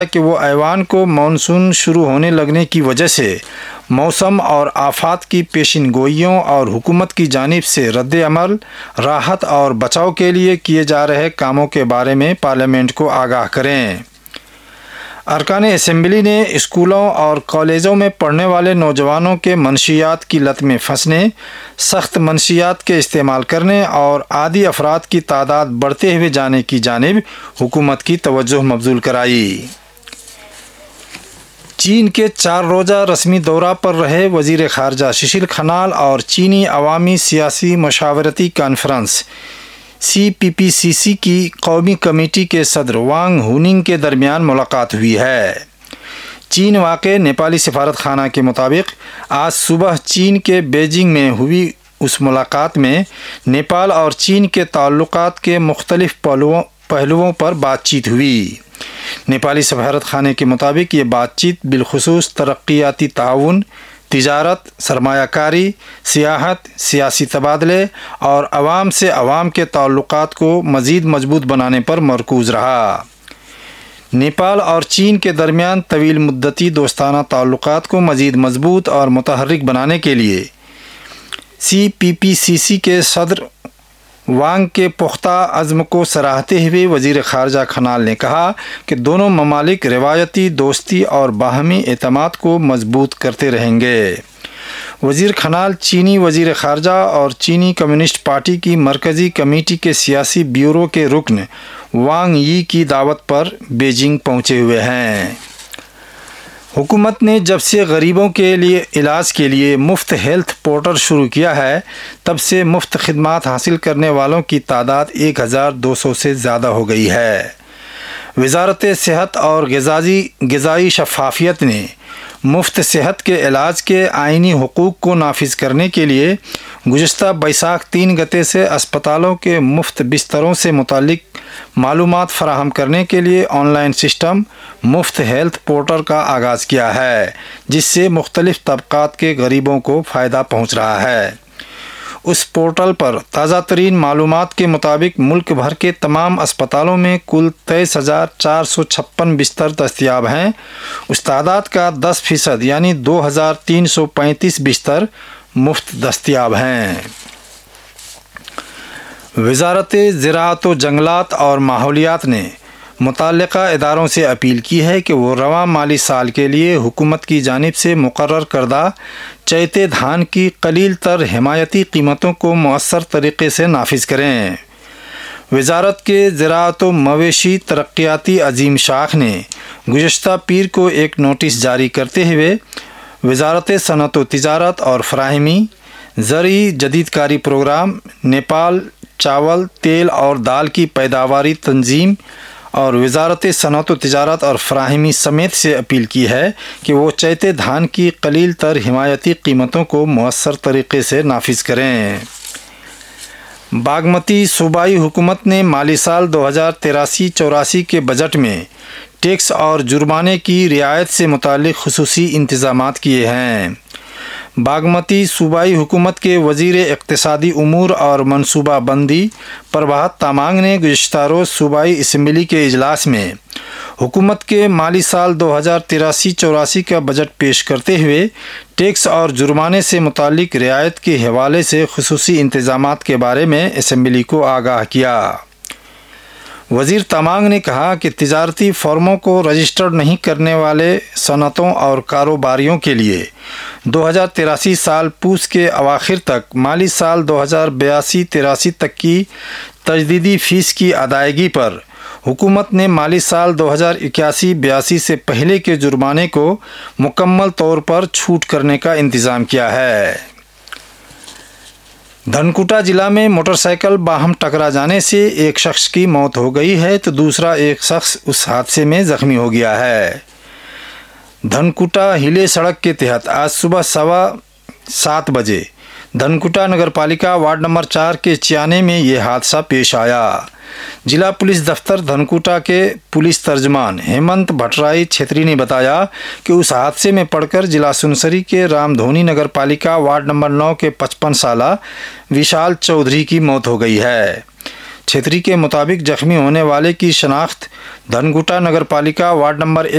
کہ وہ ایوان کو مانسون شروع ہونے لگنے کی وجہ سے موسم اور آفات کی پیشن گوئیوں اور حکومت کی جانب سے رد عمل، راحت اور بچاؤ کے لیے کیے جا رہے کاموں کے بارے میں پارلیمنٹ کو آگاہ کریں۔ ارکان اسمبلی نے اسکولوں اور کالجوں میں پڑھنے والے نوجوانوں کے منشیات کی لت میں پھنسنے، سخت منشیات کے استعمال کرنے اور عادی افراد کی تعداد بڑھتے ہوئے جانے کی جانب حکومت کی توجہ مبذول کرائی۔ چین کے 4 روزہ رسمی دورہ پر رہے وزیر خارجہ سشیل کھنال اور چینی عوامی سیاسی مشاورتی کانفرنس CPPCC کی قومی کمیٹی کے صدر وانگ ہوننگ کے درمیان ملاقات ہوئی ہے۔ چین واقع نیپالی سفارت خانہ کے مطابق آج صبح چین کے بیجنگ میں ہوئی اس ملاقات میں نیپال اور چین کے تعلقات کے مختلف پہلوؤں پر بات چیت ہوئی۔ نیپالی سفارت خانے کے مطابق یہ بات چیت بالخصوص ترقیاتی تعاون، تجارت، سرمایہ کاری، سیاحت، سیاسی تبادلے اور عوام سے عوام کے تعلقات کو مزید مضبوط بنانے پر مرکوز رہا۔ نیپال اور چین کے درمیان طویل مدتی دوستانہ تعلقات کو مزید مضبوط اور متحرک بنانے کے لیے CPPCC کے صدر وانگ کے پختہ عزم کو سراہتے ہوئے وزیر خارجہ کھنال نے کہا کہ دونوں ممالک روایتی دوستی اور باہمی اعتماد کو مضبوط کرتے رہیں گے۔ وزیر کھنال چینی وزیر خارجہ اور چینی کمیونسٹ پارٹی کی مرکزی کمیٹی کے سیاسی بیورو کے رکن وانگ یی کی دعوت پر بیجنگ پہنچے ہوئے ہیں۔ حکومت نے جب سے غریبوں کے لیے علاج کے لیے مفت ہیلتھ پورٹل شروع کیا ہے تب سے مفت خدمات حاصل کرنے والوں کی تعداد 1200 سے زیادہ ہو گئی ہے۔ وزارت صحت اور غذائی شفافیت نے مفت صحت کے علاج کے آئینی حقوق کو نافذ کرنے کے لیے گزشتہ بیساکھ 3 گتے سے اسپتالوں کے مفت بستروں سے متعلق معلومات فراہم کرنے کے لیے آن لائن سسٹم مفت ہیلتھ پورٹل کا آغاز کیا ہے، جس سے مختلف طبقات کے غریبوں کو فائدہ پہنچ رہا ہے۔ اس پورٹل پر تازہ ترین معلومات کے مطابق ملک بھر کے تمام اسپتالوں میں کل 23,456 بستر دستیاب ہیں۔ اس تعداد کا 10% یعنی 2,335 بستر مفت دستیاب ہیں۔ وزارت زراعت و جنگلات اور ماحولیات نے متعلقہ اداروں سے اپیل کی ہے کہ وہ رواں مالی سال کے لیے حکومت کی جانب سے مقرر کردہ چیتے دھان کی قلیل تر حمایتی قیمتوں کو مؤثر طریقے سے نافذ کریں۔ وزارت کے زراعت و مویشی ترقیاتی عظیم شاخ نے گزشتہ پیر کو ایک نوٹس جاری کرتے ہوئے وزارت صنعت و تجارت اور فراہمی، زرعی جدیدکاری پروگرام، نیپال چاول، تیل اور دال کی پیداواری تنظیم اور وزارت صنعت و تجارت اور فراہمی سمیت سے اپیل کی ہے کہ وہ چیتے دھان کی قلیل تر حمایتی قیمتوں کو مؤثر طریقے سے نافذ کریں۔ باگمتی صوبائی حکومت نے مالی سال 2083-84 کے بجٹ میں ٹیکس اور جرمانے کی رعایت سے متعلق خصوصی انتظامات کیے ہیں۔ باگمتی صوبائی حکومت کے وزیر اقتصادی امور اور منصوبہ بندی پربھات تامانگ نے گزشتہ روز صوبائی اسمبلی کے اجلاس میں حکومت کے مالی سال 2083-84 کا بجٹ پیش کرتے ہوئے ٹیکس اور جرمانے سے متعلق رعایت کے حوالے سے خصوصی انتظامات کے بارے میں اسمبلی کو آگاہ کیا۔ وزیر تامانگ نے کہا کہ تجارتی فرموں کو رجسٹرڈ نہیں کرنے والے صنعتوں اور کاروباریوں کے لیے 2083 سال پوس کے اواخر تک مالی سال 2082-83 تک کی تجدیدی فیس کی ادائیگی پر حکومت نے مالی سال 2081-82 سے پہلے کے جرمانے کو مکمل طور پر چھوٹ کرنے کا انتظام کیا ہے۔ دھنکوٹا ضلع میں موٹر سائیکل باہم ٹکرا جانے سے ایک شخص کی موت ہو گئی ہے تو دوسرا ایک شخص اس حادثے میں زخمی ہو گیا ہے۔ دھنکوٹا ہلے سڑک کے تحت آج صبح 7:15 بجے دھنکوٹا نگر پالیکا وارڈ نمبر 4 کے چیانے میں یہ حادثہ پیش آیا۔ ضلع پولیس دفتر دھنکوٹا کے پولیس ترجمان ہیمنت بھٹرائی چھتری نے بتایا کہ اس حادثے میں پڑ کر ضلع سنسری کے رام دھونی نگر پالیکا وارڈ نمبر 9 کے 55 سالہ وشال چودھری کی موت ہو گئی ہے۔ چھتری کے مطابق زخمی ہونے والے کی شناخت دھنگوٹا نگر پالیکا وارڈ نمبر